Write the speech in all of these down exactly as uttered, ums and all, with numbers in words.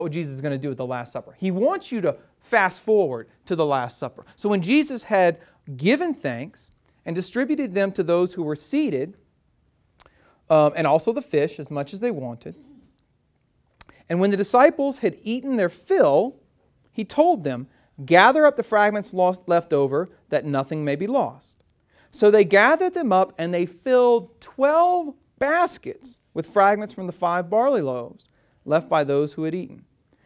what Jesus is going to do at the Last Supper. He wants you to fast forward to the Last Supper. So when Jesus had given thanks and distributed them to those who were seated, um, and also the fish, as much as they wanted, and when the disciples had eaten their fill, he told them, gather up the fragments lost, left over, that nothing may be lost. So they gathered them up, and they filled twelve baskets with fragments from the five barley loaves left by those who had eaten.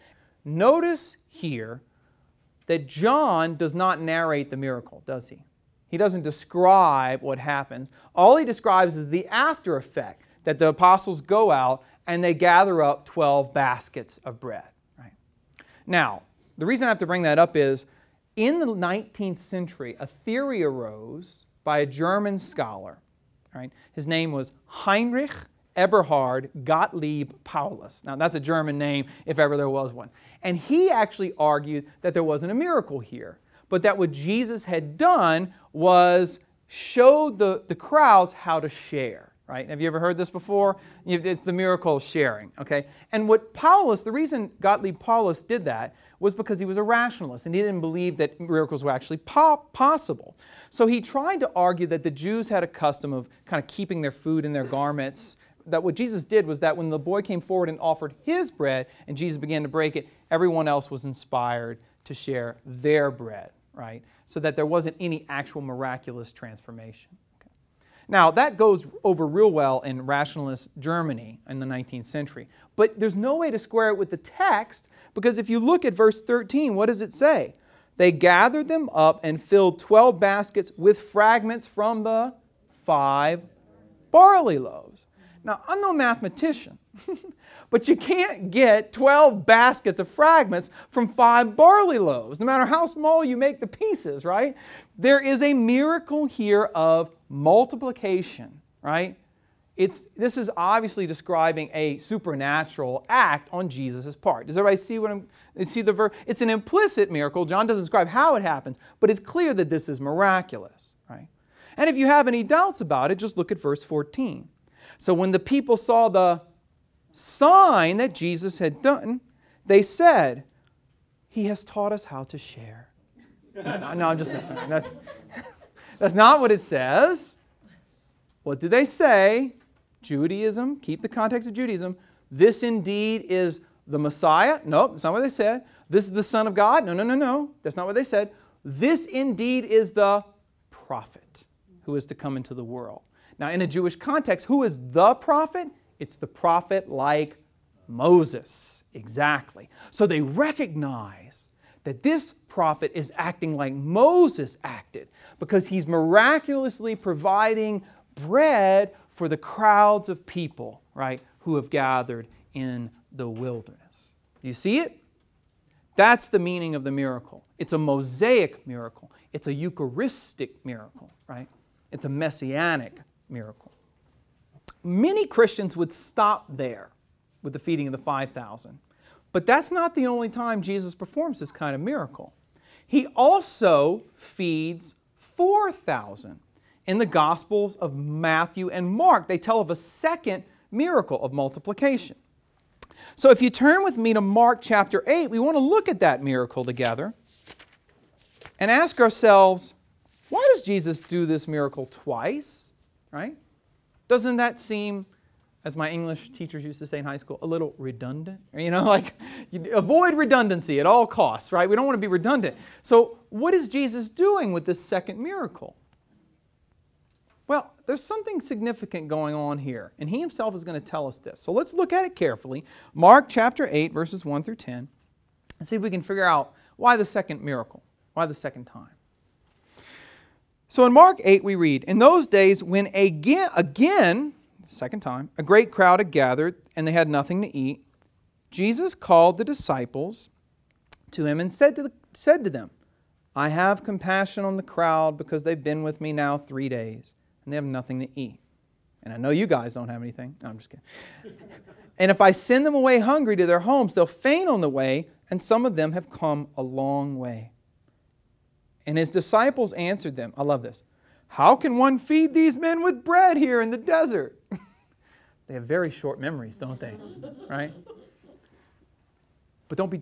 Notice here that John does not narrate the miracle, does he? He doesn't describe what happens. All he describes is the after effect, that the apostles go out and they gather up twelve baskets of bread. Right? Now, the reason I have to bring that up is, in the nineteenth century, a theory arose by a German scholar. Right? His name was Heinrich Eberhard Gottlieb Paulus. Now, that's a German name, if ever there was one. And he actually argued that there wasn't a miracle here, but that what Jesus had done was show the, the crowds how to share. Right? Have you ever heard this before? It's the miracle of sharing. Okay? And what Paulus, the reason Gottlieb Paulus did that was because he was a rationalist and he didn't believe that miracles were actually po- possible. So he tried to argue that the Jews had a custom of kind of keeping their food in their garments. That what Jesus did was that when the boy came forward and offered his bread and Jesus began to break it, everyone else was inspired to share their bread. Right? So that there wasn't any actual miraculous transformation. Now, that goes over real well in rationalist Germany in the nineteenth century. But there's no way to square it with the text, because if you look at verse thirteen, what does it say? They gathered them up and filled twelve baskets with fragments from the five barley loaves. Now, I'm no mathematician, but you can't get twelve baskets of fragments from five barley loaves, no matter how small you make the pieces, right? There is a miracle here of multiplication, right? It's, this is obviously describing a supernatural act on Jesus' part. Does everybody see what I'm, see the verse? It's an implicit miracle. John doesn't describe how it happens, but it's clear that this is miraculous, right? And if you have any doubts about it, just look at verse fourteen. So when the people saw the sign that Jesus had done, they said, He has taught us how to share. No, no, I'm just messing with you. That's, that's not what it says. What do they say? Judaism, keep the context of Judaism. This indeed is the Messiah. Nope, that's not what they said. This is the Son of God. No, no, no, no. That's not what they said. This indeed is the prophet who is to come into the world. Now, in a Jewish context, who is the prophet? It's the prophet like Moses. Exactly. So they recognize that this prophet is acting like Moses acted, because he's miraculously providing bread for the crowds of people, right, who have gathered in the wilderness. Do you see it? That's the meaning of the miracle. It's a Mosaic miracle. It's a Eucharistic miracle, right? It's a Messianic miracle. Many Christians would stop there with the feeding of the five thousand. But that's not the only time Jesus performs this kind of miracle. He also feeds four thousand. In the Gospels of Matthew and Mark, they tell of a second miracle of multiplication. So if you turn with me to Mark chapter eight, we want to look at that miracle together and ask ourselves, why does Jesus do this miracle twice? Right? Doesn't that seem, as my English teachers used to say in high school, a little redundant? You know, like, you avoid redundancy at all costs, right? We don't want to be redundant. So what is Jesus doing with this second miracle? Well, there's something significant going on here, and he himself is going to tell us this. So let's look at it carefully. Mark chapter eight, verses one through ten, and see if we can figure out why the second miracle, why the second time. So in Mark eight we read, in those days when again, again, second time, a great crowd had gathered and they had nothing to eat, Jesus called the disciples to him and said to, the, said to them, I have compassion on the crowd because they've been with me now three days and they have nothing to eat. And I know you guys don't have anything. No, I'm just kidding. And if I send them away hungry to their homes, they'll faint on the way, and some of them have come a long way. And his disciples answered them, I love this, how can one feed these men with bread here in the desert? They have very short memories, don't they? Right? But don't be